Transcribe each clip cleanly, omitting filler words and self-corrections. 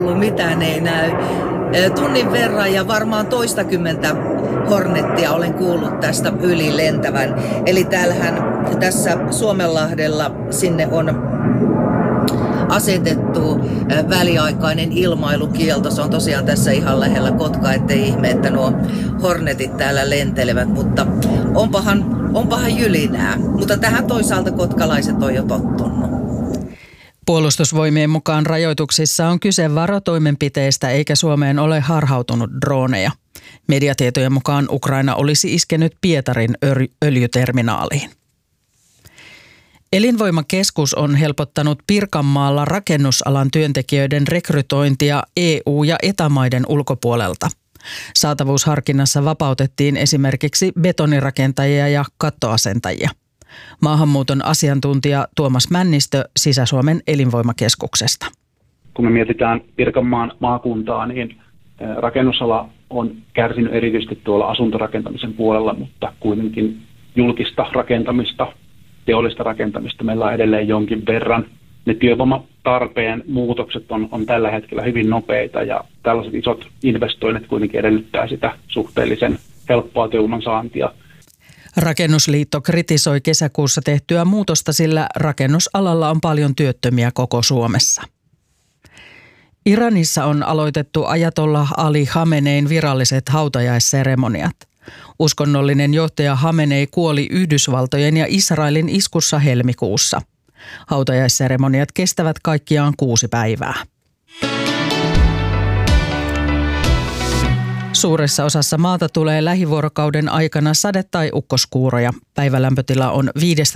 Mitään ei näy. Tunnin verran ja varmaan toistakymmentä Hornettia olen kuullut tästä yli lentävän. Eli tässä Suomenlahdella sinne on asetettu väliaikainen ilmailukielto. Se on tosiaan tässä ihan lähellä Kotkaa, ettei ihme, että nuo Hornetit täällä lentelevät, mutta onpahan jylinää. Mutta tähän toisaalta kotkalaiset on jo tottunut. Puolustusvoimien mukaan rajoituksissa on kyse varotoimenpiteistä eikä Suomeen ole harhautunut droneja. Mediatietojen mukaan Ukraina olisi iskenyt Pietarin öljyterminaaliin. Elinvoimakeskus on helpottanut Pirkanmaalla rakennusalan työntekijöiden rekrytointia EU- ja Eta-maiden ulkopuolelta. Saatavuusharkinnassa vapautettiin esimerkiksi betonirakentajia ja kattoasentajia. Maahanmuuton asiantuntija Tuomas Männistö Sisä-Suomen elinvoimakeskuksesta. Kun me mietitään Pirkanmaan maakuntaa, niin rakennusala on kärsinyt erityisesti tuolla asuntorakentamisen puolella, mutta kuitenkin julkista rakentamista, teollista rakentamista meillä on edelleen jonkin verran. Ne työvoimatarpeen muutokset on tällä hetkellä hyvin nopeita ja tällaiset isot investoinnit kuitenkin edellyttää sitä suhteellisen helppoa työvoiman saantia. Rakennusliitto kritisoi kesäkuussa tehtyä muutosta, sillä rakennusalalla on paljon työttömiä koko Suomessa. Iranissa on aloitettu Ajatollah Ali Khamenein viralliset hautajaisseremoniat. Uskonnollinen johtaja Khamenei kuoli Yhdysvaltojen ja Israelin iskussa helmikuussa. Hautajaisseremoniat kestävät kaikkiaan 6 päivää. Suuressa osassa maata tulee lähivuorokauden aikana sade- tai ukkoskuuroja. Päivälämpötila on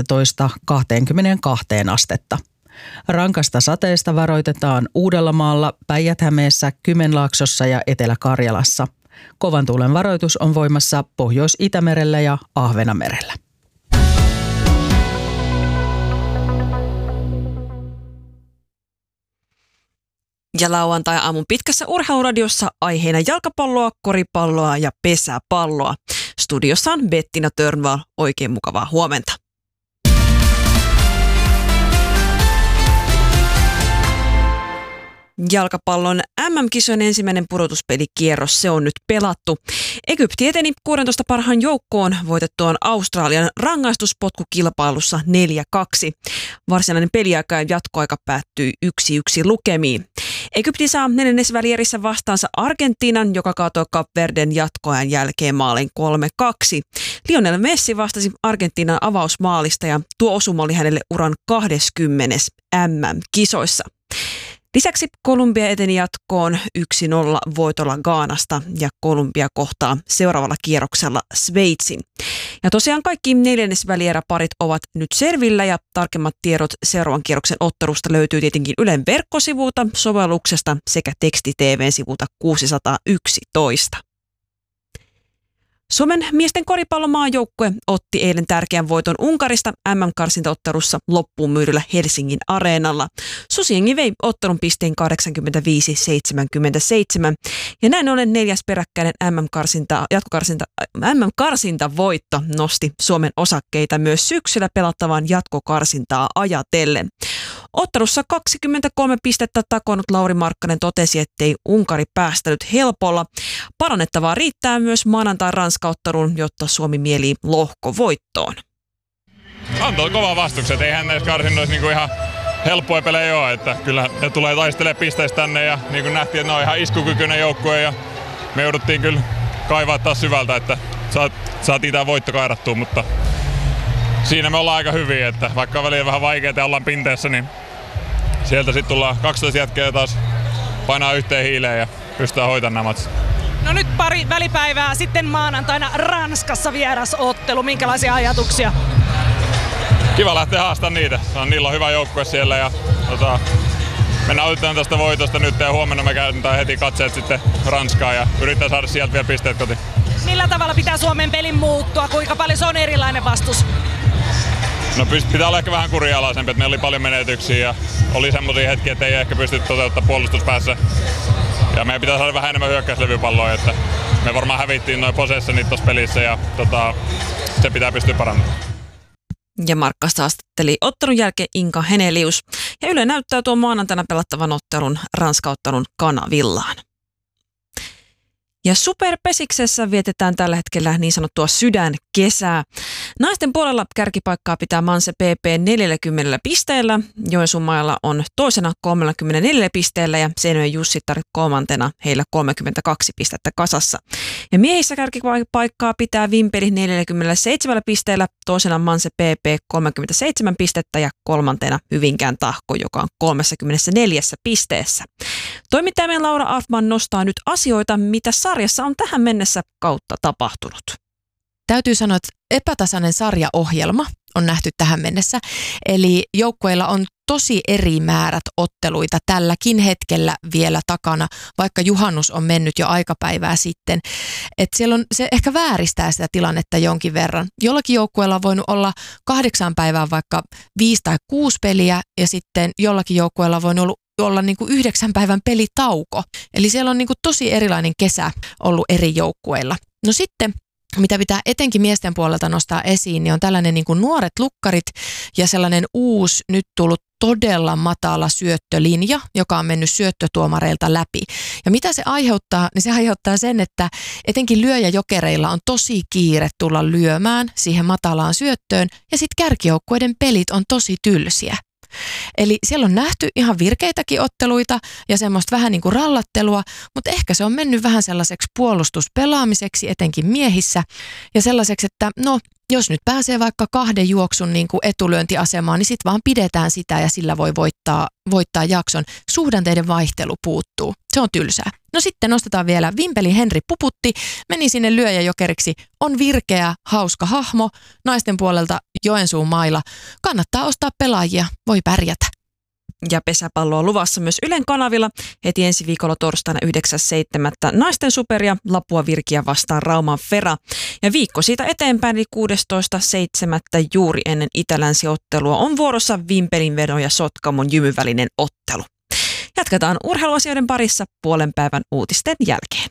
15–22 astetta. Rankasta sateesta varoitetaan Uudellamaalla, Päijät-Hämeessä, Kymenlaaksossa ja Etelä-Karjalassa. Kovan tuulen varoitus on voimassa Pohjois-Itämerellä ja Ahvenamerellä. Ja lauantai-aamun pitkässä urheiluradiossa aiheena jalkapalloa, koripalloa ja pesäpalloa. Studiossa on Bettina Törnvall. Oikein mukavaa huomenta. Jalkapallon MM-kisojen ensimmäinen pudotuspelikierros, se on nyt pelattu. Egypti eteni 16 parhaan joukkoon voitettuaan Australian rangaistuspotkukilpailussa 4-2. Varsinainen peliaika ja jatkoaika päättyi 1-1 lukemiin. Egypti saa neljännesvälierissä vastaansa Argentiinan, joka kaatoi Kap-Verden jatkoajan jälkeen maalin 3-2. Lionel Messi vastasi Argentiinan avausmaalista ja tuo osuma oli hänelle uran 20. MM-kisoissa. Lisäksi Kolumbia eteni jatkoon 1-0 voitolla Ghanasta ja Kolumbia kohtaa seuraavalla kierroksella Sveitsin. Ja tosiaan kaikki neljännesvälieräparit ovat nyt selvillä ja tarkemmat tiedot seuraavan kierroksen ottelusta löytyy tietenkin Ylen verkkosivuilta, sovelluksesta sekä teksti-tv:n sivulta 611. Suomen miesten koripallomaajoukkue otti eilen tärkeän voiton Unkarista MM-karsintaottelussa loppuun myydyllä Helsingin areenalla. Susiengi vei ottelun pisteen 85-77 ja näin ollen 4. peräkkäinen MM-karsintavoitto nosti Suomen osakkeita myös syksyllä pelattavaan jatkokarsintaa ajatellen. Ottelussa 23 pistettä takonut Lauri Markkanen totesi, ettei Unkari päästänyt helpolla. Parannettavaa riittää myös maanantai Ranska-otteluun, jotta Suomi mielii lohkovoittoon. Antoi kova vastukset, eihän näissä karsinnoissa niinku ihan helppoja pelejä ole, että kyllä ne tulee taistelemaan pisteistä tänne ja niin kuin nähtiin, että ne on ihan iskukykyinen joukkue ja me jouduttiin kyllä kaivaa taas syvältä, että saatiin tämä voitto kairattua, mutta siinä me ollaan aika hyviä, että vaikka on välillä vähän vaikeaa ja ollaan pinteessä, niin sieltä sitten tullaan 12 jätkeä taas painaa yhteen hiileen ja pystytään hoitamaan nämä matsit. No nyt pari välipäivää, sitten maanantaina Ranskassa vierasottelu. Minkälaisia ajatuksia? Kiva lähteä haastamaan niitä. Niillä on hyvä joukkue siellä ja me nautitaan tästä voitosta nyt ja huomenna me käydään heti katseet sitten Ranskaan ja yritetään saada sieltä vielä pisteet kotiin. Millä tavalla pitää Suomen pelin muuttua? Kuinka paljon se on erilainen vastus? No pitää olla ehkä vähän kurinalaisempi, että meillä oli paljon menetyksiä ja oli semmoisia hetkiä, että ei ehkä pysty toteuttamaan puolustuspäässä. Ja meidän pitää saada vähän enemmän hyökkäyslevypalloa, että me varmaan hävittiin noin possessionit tuossa pelissä ja se pitää pystyä parantamaan. Ja Markkasta haastatteli ottelun jälkeen Inka Henelius. Ja Yle näyttää tuon maanantaina pelattavan ottelun Ranska-ottelun kanavillaan. Ja Superpesiksessä vietetään tällä hetkellä niin sanottua sydänkesää. Naisten puolella kärkipaikkaa pitää Manse PP 40 pisteellä. Joensuunmaalla on toisena 34 pisteellä ja Seinäjoen Jussitar kolmantena, heillä 32 pistettä kasassa. Ja miehissä kärkipaikkaa pitää Vimpeli 47 pisteellä, toisena Manse PP 37 pistettä ja kolmantena Hyvinkään Tahko, joka on 34 pisteessä. Toimittajamme Laura Arfman nostaa nyt asioita, mitä sarjassa on tähän mennessä kautta tapahtunut. Täytyy sanoa, että epätasainen sarjaohjelma on nähty tähän mennessä. Eli joukkueilla on tosi eri määrät otteluita tälläkin hetkellä vielä takana, vaikka juhannus on mennyt jo aikapäivää sitten. Et siellä on, se ehkä vääristää sitä tilannetta jonkin verran. Jollakin joukkueella on voinut olla 8 päivää vaikka 5 tai 6 peliä ja sitten jollakin joukkueella on voinut olla niin kuin 9 päivän pelitauko. Eli siellä on niin kuin tosi erilainen kesä ollut eri joukkueilla. No sitten, mitä pitää etenkin miesten puolelta nostaa esiin, niin on tällainen niin kuin nuoret lukkarit ja sellainen uusi, nyt tullut todella matala syöttölinja, joka on mennyt syöttötuomareilta läpi. Ja mitä se aiheuttaa, niin se aiheuttaa sen, että etenkin lyöjäjokereilla on tosi kiire tulla lyömään siihen matalaan syöttöön ja sitten kärkijoukkueiden pelit on tosi tylsiä. Eli siellä on nähty ihan virkeitäkin otteluita ja semmoista vähän niin kuin rallattelua, mutta ehkä se on mennyt vähän sellaiseksi puolustuspelaamiseksi, etenkin miehissä, ja sellaiseksi, että no, jos nyt pääsee vaikka 2 juoksun niin kuin etulyöntiasemaan, niin sitten vaan pidetään sitä ja sillä voi voittaa jakson. Suhdanteiden vaihtelu puuttuu. Se on tylsää. No sitten nostetaan vielä Vimpelin Henri Puputti, meni sinne lyöjäjokeriksi, on virkeä, hauska hahmo, naisten puolelta Joensuun mailla. Kannattaa ostaa pelaajia, voi pärjätä. Ja pesäpalloa luvassa myös Ylen kanavilla heti ensi viikolla torstaina 9.7. naisten superia Lapua Virkiä vastaan Rauman Fera. Ja viikko siitä eteenpäin, eli 16.7. juuri ennen Itä-Länsi-ottelua on vuorossa Vimpelin vedon ja Sotkamon Jymyn välinen ottelu. Jatketaan urheiluasioiden parissa puolen päivän uutisten jälkeen.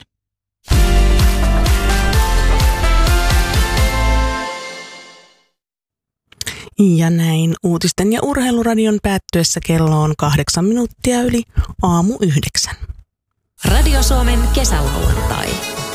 Ja näin uutisten ja urheiluradion päättyessä kello on 8 minuuttia yli 8:00. Radio Suomen kesälauantai.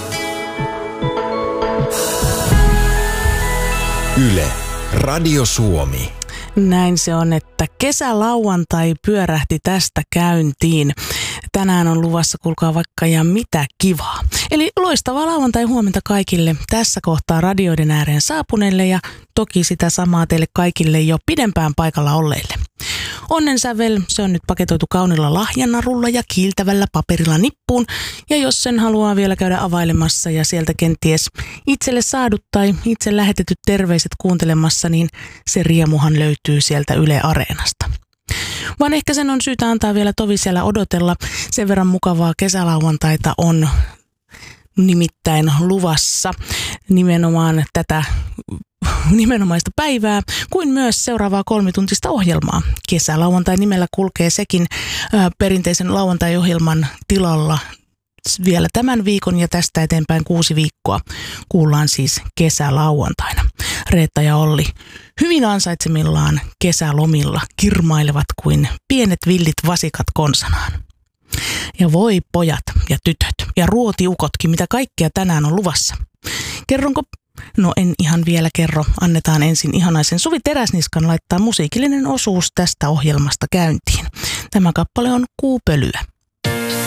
Yle, Radio Suomi. Näin se on, että kesälauantai pyörähti tästä käyntiin. Tänään on luvassa, kuulkaa vaikka ja mitä kivaa. Eli loistavaa lauantai huomenta kaikille tässä kohtaa radioiden ääreen saapuneille ja toki sitä samaa teille kaikille jo pidempään paikalla olleille. Onnensävel, se on nyt paketoitu kaunilla lahjanarulla ja kiiltävällä paperilla nippuun. Ja jos sen haluaa vielä käydä availemassa ja sieltä kenties itselle saadut tai itse lähetetyt terveiset kuuntelemassa, niin se riemuhan löytyy sieltä Yle Areenasta. Vaan ehkä sen on syytä antaa vielä tovi siellä odotella. Sen verran mukavaa kesälauantaita on nimittäin luvassa nimenomaan tätä nimenomaista päivää, kuin myös seuraavaa 3-tuntista ohjelmaa. Kesälauantai nimellä kulkee sekin perinteisen lauantai-ohjelman tilalla vielä tämän viikon ja tästä eteenpäin 6 viikkoa kuullaan siis kesälauantaina. Reetta ja Olli hyvin ansaitsemillaan kesälomilla kirmailevat kuin pienet villit vasikat konsanaan. Ja voi pojat ja tytöt ja ruotiukotkin, mitä kaikkea tänään on luvassa. Kerronko? No en ihan vielä kerro. Annetaan ensin ihanaisen Suvi Teräsniskan laittaa musiikillinen osuus tästä ohjelmasta käyntiin. Tämä kappale on Kuupölyä.